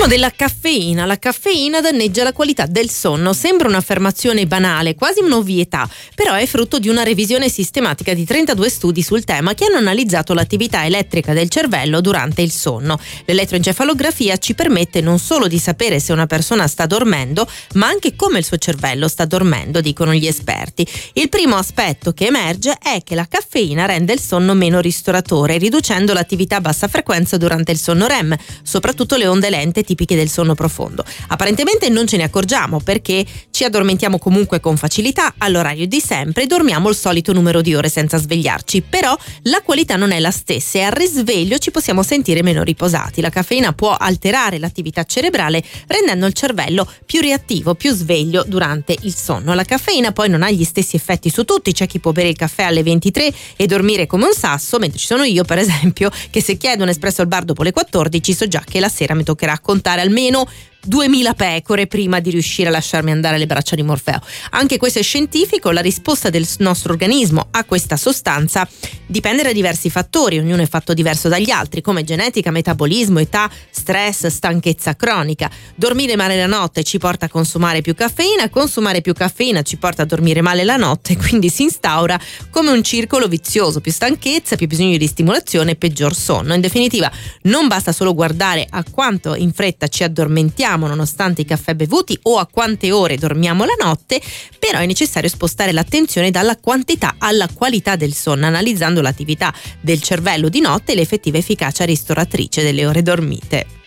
Parliamo della caffeina. La caffeina danneggia la qualità del sonno. Sembra un'affermazione banale, quasi un'ovvietà, però è frutto di una revisione sistematica di 32 studi sul tema che hanno analizzato l'attività elettrica del cervello durante il sonno. L'elettroencefalografia ci permette non solo di sapere se una persona sta dormendo, ma anche come il suo cervello sta dormendo, dicono gli esperti. Il primo aspetto che emerge è che la caffeina rende il sonno meno ristoratore, riducendo l'attività a bassa frequenza durante il sonno REM, soprattutto le onde lente tipiche del sonno profondo. Apparentemente non ce ne accorgiamo perché ci addormentiamo comunque con facilità all'orario di sempre e dormiamo il solito numero di ore senza svegliarci, però la qualità non è la stessa e al risveglio ci possiamo sentire meno riposati. La caffeina può alterare l'attività cerebrale rendendo il cervello più reattivo, più sveglio durante il sonno. La caffeina poi non ha gli stessi effetti su tutti, c'è chi può bere il caffè alle 23 e dormire come un sasso, mentre ci sono io per esempio che se chiedo un espresso al bar dopo le 14 so già che la sera mi toccherà contare almeno 2000 pecore prima di riuscire a lasciarmi andare alle braccia di Morfeo. Anche questo è scientifico, la risposta del nostro organismo a questa sostanza dipende da diversi fattori, ognuno è fatto diverso dagli altri, come genetica, metabolismo, età, stress, stanchezza cronica. Dormire male la notte ci porta a consumare più caffeina ci porta a dormire male la notte, quindi si instaura come un circolo vizioso, più stanchezza, più bisogno di stimolazione, peggior sonno. In definitiva, non basta solo guardare a quanto in fretta ci addormentiamo nonostante i caffè bevuti o a quante ore dormiamo la notte, però è necessario spostare l'attenzione dalla quantità alla qualità del sonno, analizzando l'attività del cervello di notte e l'effettiva efficacia ristoratrice delle ore dormite.